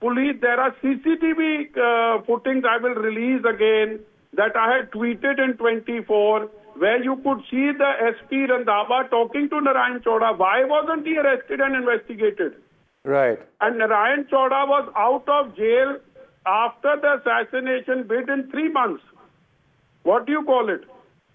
police, there are CCTV footings I will release again that I had tweeted in 24, where you could see the SP Randhawa talking to Narayan Chauda. Why wasn't he arrested and investigated? Right. And Narayan Chauda was out of jail after the assassination bid in 3 months. What do you call it?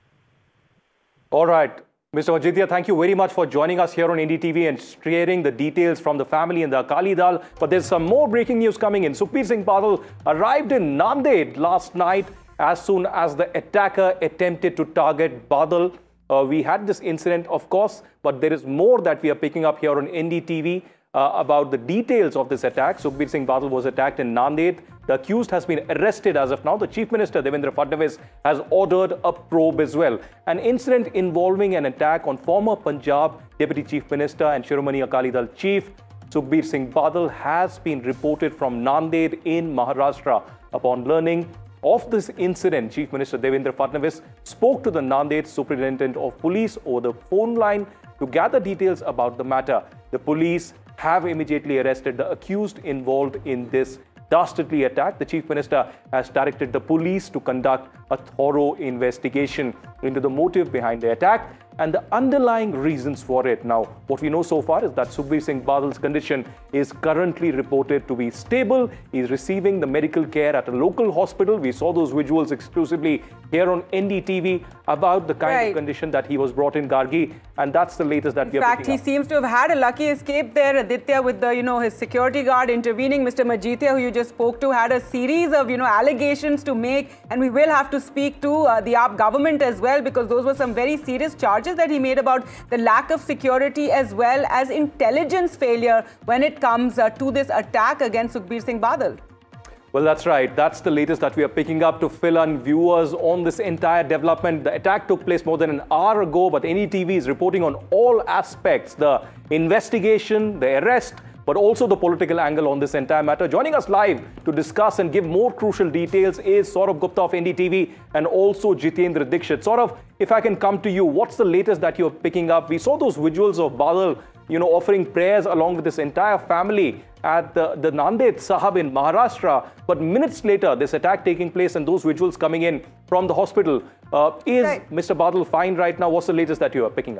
All right. Mr. Majithia, thank you very much for joining us here on NDTV and sharing the details from the family and the Akali Dal. But there's some more breaking news coming in. Sukhbir Singh Badal arrived in Nanded last night as soon as the attacker attempted to target Badal. We had this incident, of course, but there is more that we are picking up here on NDTV about the details of this attack. Sukhbir Singh Badal was attacked in Nanded. The accused has been arrested as of now. The Chief Minister, Devendra Fadnavis, has ordered a probe as well. An incident involving an attack on former Punjab Deputy Chief Minister and Shiromani Akali Dal Chief Sukhbir Singh Badal has been reported from Nanded in Maharashtra. Upon learning of this incident, Chief Minister Devendra Fadnavis spoke to the Nanded Superintendent of Police over the phone line to gather details about the matter. The police have immediately arrested the accused involved in this dastardly attack. The Chief Minister has directed the police to conduct a thorough investigation into the motive behind the attack and the underlying reasons for it. Now, what we know so far is that Sukhbir Singh Badal's condition is currently reported to be stable. He's receiving the medical care at a local hospital. We saw those visuals exclusively here on NDTV about the kind of condition that he was brought in Gargi, and that's the latest that we are picking up. In fact, he seems to have had a lucky escape there, Aditya, with the, his security guard intervening. Mr. Majithia, who you just spoke to, had a series of, allegations to make, and we will have to speak to the AAP government as well, because those were some very serious charges that he made about the lack of security as well as intelligence failure when it comes to this attack against Sukhbir Singh Badal. Well, that's right. That's the latest that we are picking up to fill in viewers on this entire development. The attack took place more than an hour ago, but NDTV is reporting on all aspects, the investigation, the arrest, but also the political angle on this entire matter. Joining us live to discuss and give more crucial details is Saurabh Gupta of NDTV and also Jitendra Dixit. Saurabh, if I can come to you, what's the latest that you're picking up? We saw those visuals of Badal, offering prayers along with this entire family at the Nanded Sahab in Maharashtra. But minutes later, this attack taking place and those visuals coming in from the hospital. Is Mr. Badal fine right now? What's the latest that you are picking up?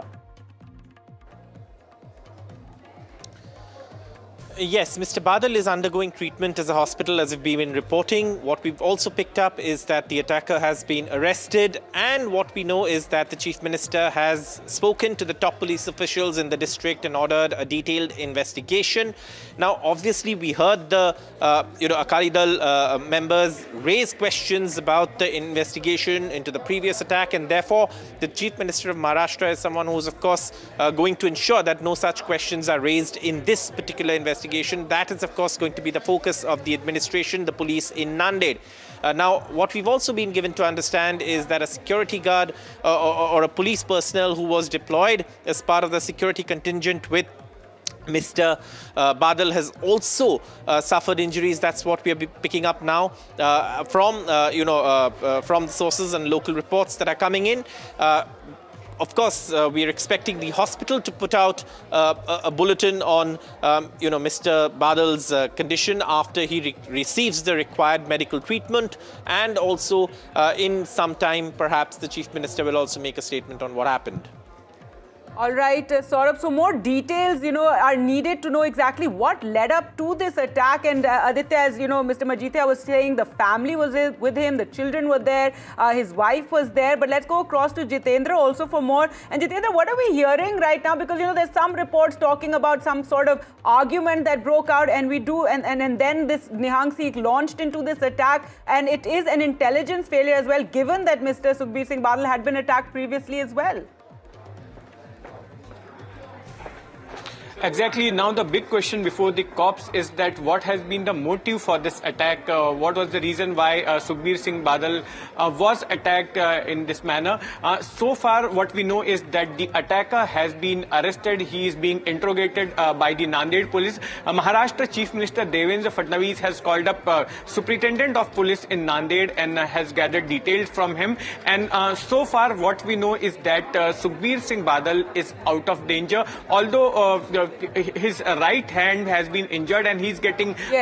Yes, Mr. Badal is undergoing treatment as a hospital, as we've been reporting. What we've also picked up is that the attacker has been arrested, and what we know is that the Chief Minister has spoken to the top police officials in the district and ordered a detailed investigation. Now, obviously, we heard the Akali Dal members raise questions about the investigation into the previous attack, and therefore the Chief Minister of Maharashtra is someone who's, of course, going to ensure that no such questions are raised in this particular investigation. That is, of course, going to be the focus of the administration, the police in Nanded. Now, what we've also been given to understand is that a security guard or a police personnel who was deployed as part of the security contingent with Mr. Badal has also suffered injuries. That's what we are picking up now from the sources and local reports that are coming in. Of course, we are expecting the hospital to put out a bulletin on, Mr. Badal's condition after he receives the required medical treatment. And also, in some time, perhaps the Chief Minister will also make a statement on what happened. All right, Saurabh, so more details, are needed to know exactly what led up to this attack. And Aditya, as Mr. Majithia was saying, the family was with him, the children were there, his wife was there. But let's go across to Jitendra also for more. And Jitendra, what are we hearing right now? Because, there's some reports talking about some sort of argument that broke out, and then this Nihang Sikh launched into this attack. And it is an intelligence failure as well, given that Mr. Sukhbir Singh Badal had been attacked previously as well. Exactly. Now the big question before the cops is that what has been the motive for this attack? What was the reason why Sukhbir Singh Badal was attacked in this manner? So far, what we know is that the attacker has been arrested. He is being interrogated by the Nanded police. Maharashtra Chief Minister Devendra Fadnavis has called up Superintendent of Police in Nanded and has gathered details from him. And so far, what we know is that Sukhbir Singh Badal is out of danger, although his right hand has been injured and he's getting